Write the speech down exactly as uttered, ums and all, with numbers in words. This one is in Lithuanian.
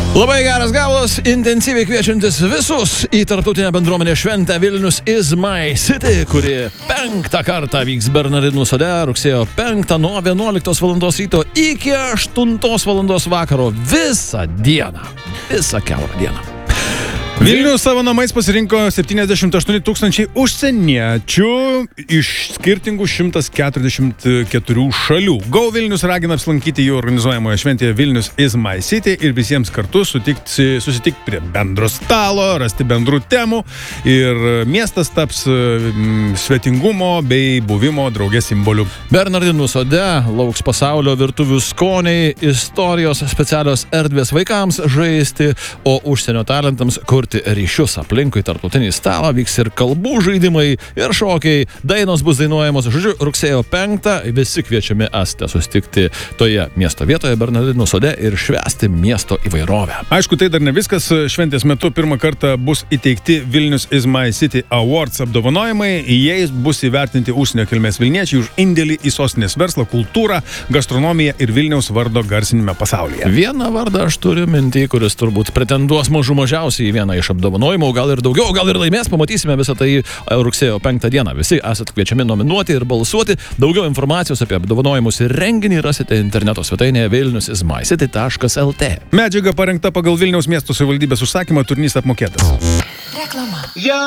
Labai geras galas, intensyviai kviečiantis visus į tarptautinę bendruomenę šventę Vilnius is my city, kuri penktą kartą vyks Bernardinų sode rugsėjo penktą nuo vienuoliktos valandos ryto iki aštuntos valandos vakaro visą dieną, visą kiaurą dieną. Vilnius savo namais pasirinko septyniasdešimt aštuoni tūkstančiai užsieniečių iš skirtingų šimtas keturiasdešimt keturių šalių. Go Vilnius ragina apsilankyti jų organizuojamoje šventėje Vilnius is my city ir visiems kartu sutikti, susitikti prie bendro stalo, rasti bendrų temų ir miestas taps mm, svetingumo bei buvimo drauge simboliu. Bernardinų sode lauks pasaulio virtuvių skoniai, istorijos, specialios erdvės vaikams žaisti, o užsienio talentams kurti ryšius aplinkui tarptautinį stalą, vyks ir kalbų žaidimai, ir šokiai, dainos bus dainuojamos. Žodžiu, rugsėjo penktą visi kviečiami esate susitikti toje miesto vietoje Bernardinų sode ir švęsti miesto įvairovę. Aišku, tai dar ne viskas. Šventės metu pirmą kartą bus įteikti Vilnius is my city awards apdovanojimai. Jais bus įvertinti užsienio kilmės vilniečiai už indėlį į sostinės verslą, kultūrą, gastronomiją ir Vilniaus vardo garsinime pasaulyje. Vieną vardą aš turiu mintį, kuris turbūt pretenduos mažų mažiausiai į vieną iš apdovanojimų, gal ir daugiau, gal ir laimės, pamatysime visą tai rugsėjo penktą dieną. Visi esat kviečiami nominuoti ir balsuoti. Daugiau informacijos apie apdovanojimus ir renginį rasite interneto svetainėje vilnius is my city taškas el tė. Medžiaga parengta pagal Vilniaus miesto savivaldybės užsakymą, turinys apmokėtas. Reklama. Ja